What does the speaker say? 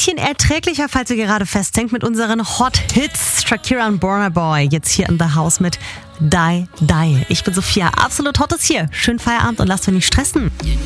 bisschen erträglicher, falls ihr gerade festhängt, mit unseren Hot Hits. Shakira und Burna Boy jetzt hier in The House mit Die Die. Ich bin Sophia, absolut Hottes hier. Schönen Feierabend und lasst euch nicht stressen.